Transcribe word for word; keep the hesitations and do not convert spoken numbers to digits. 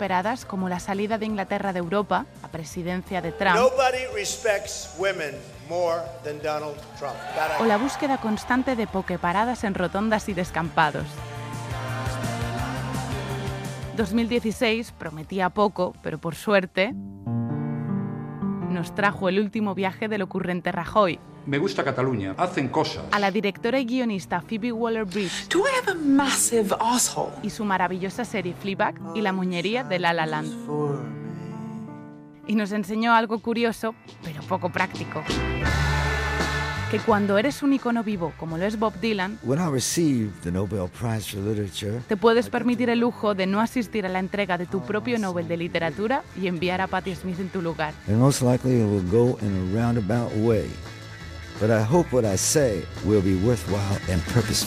inesperadas como la salida de Inglaterra de Europa, la presidencia de Trump o la búsqueda constante de pokeparadas en rotondas y descampados. dos mil dieciséis prometía poco, pero por suerte nos trajo el último viaje del ocurrente Rajoy. Me gusta Cataluña, hacen cosas. A la directora y guionista Phoebe Waller-Bridge Do I have a massive asshole? y su maravillosa serie Fleabag y la muñería de La La Land. Y nos enseñó algo curioso, pero poco práctico. Que cuando eres un icono vivo, como lo es Bob Dylan, When I received the Nobel Prize for Literature, te puedes permitir el lujo de no asistir a la entrega de tu propio Nobel de Literatura y enviar a Patti Smith en tu lugar. and most likely it will go in a roundabout way. But I hope what I say will be worthwhile and purposeful.